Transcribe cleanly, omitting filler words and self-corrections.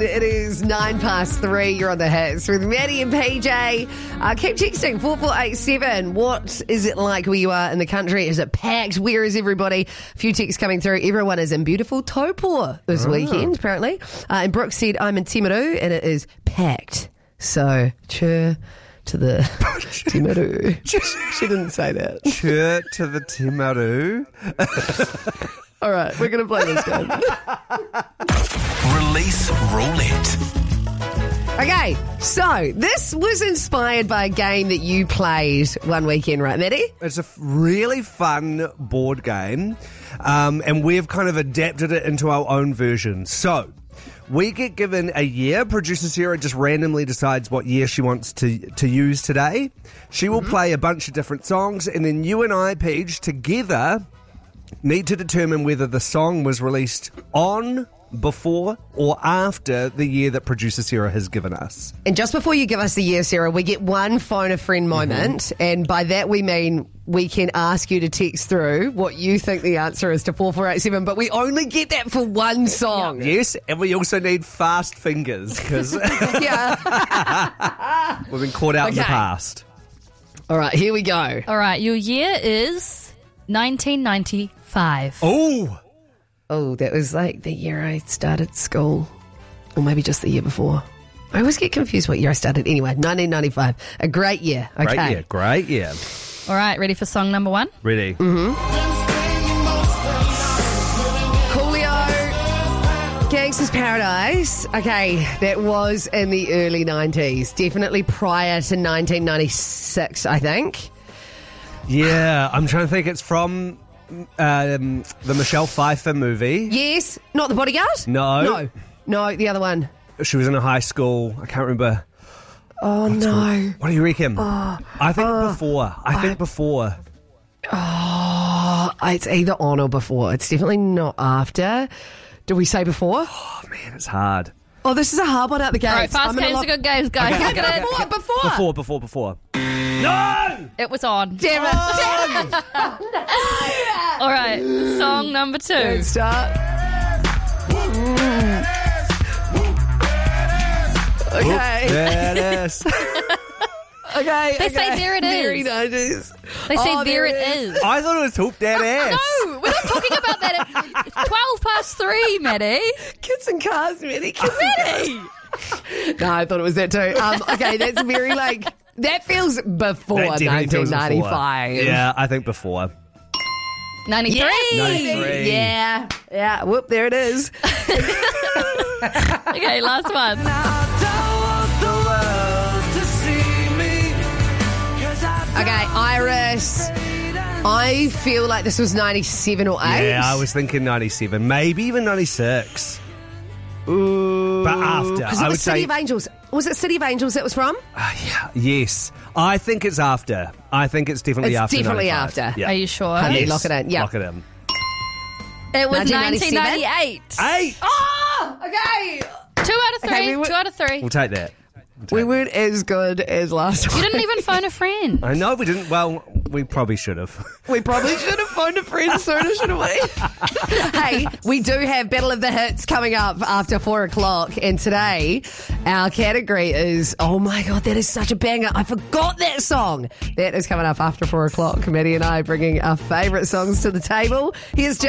It is 3:09. You're on the hits with Maddie and PJ. Keep texting 4487. What is it like where you are in the country? Is it packed? Where is everybody? A few texts coming through. Everyone is in beautiful Taupua this weekend, apparently. And Brooke said, I'm in Timaru and it is packed. So, cheer to the Timaru. She didn't say that. Cheer to the Timaru. All right, we're going to play this game. Release Roulette. Okay, so this was inspired by a game that you played one weekend, right, Maddie? It's a really fun board game, and we've kind of adapted it into our own version. So, we get given a year. Producer Sarah just randomly decides what year she wants to use today. She will play a bunch of different songs, and then you and I, Paige, together need to determine whether the song was released on, before, or after the year that producer Sarah has given us. And just before you give us the year, Sarah, we get one phone a friend moment, and by that we mean we can ask you to text through what you think the answer is to 4487, but we only get that for one song. Yes, and we also need fast fingers, because Yeah. we've been caught out in the Okay. past. All right, here we go. All right, your year is 1995. Oh, that was like the year I started school, or maybe just the year before. I always get confused what year I started. Anyway, 1995, a great year. Okay. Great year. All right, ready for song number one? Ready? Coolio, Gangsta's Paradise. Okay, that was in the early 90s. Definitely prior to 1996, I think. Yeah, I'm trying to think. It's from the Michelle Pfeiffer movie. Yes, not The Bodyguard? No. No, the other one. She was in a high school. I can't remember. Oh, no. What do you reckon? I think before. I think before. Oh, it's either on or before. It's definitely not after. Do we say before? Oh, man, it's hard. Oh, this is a hard one out the gate. All right, fast games are good games, guys. Okay, Look at it. Before. No! It was on. Damn it. All right, song number two. Good start. Okay. There it is. Okay. They say there it is. Very 90s. They say Oh, there it is. I thought it was Hoop That Ass. No, we're not talking about that. It's 3:12, Maddie. Kids and cars, Maddie. Kids and cars. No, I thought it was that too. Okay, that's very that feels before That definitely feels 1995. before. Yeah, I think before. 93. 93. Yeah. Whoop, there it is. Okay, last one. Okay, Iris. I feel like this was 97 or 8. Yeah, I was thinking 97. Maybe even 96. Ooh. But after. Because it I was would City say. of Angels. Was it City of Angels that was from? Yes. I think it's after. I think it's definitely It's after. definitely 95. after. Yeah. Are you sure? Honey, Yes. lock it in. Yeah. Lock it in. It was 1997? 1998. Hey! Oh, okay. 2 out of 3. Okay, we were- 2 out of 3. We'll take that. We weren't as good as last You one. didn't even phone a friend. I know we didn't. Well, we probably should have. We probably should have phoned a friend sooner, shouldn't we? Hey, we do have Battle of the Hits coming up after 4 o'clock. And today, our category is, oh my God, that is such a banger. I forgot that song. That is coming up after 4 o'clock. Maddie and I bringing our favourite songs to the table. Here's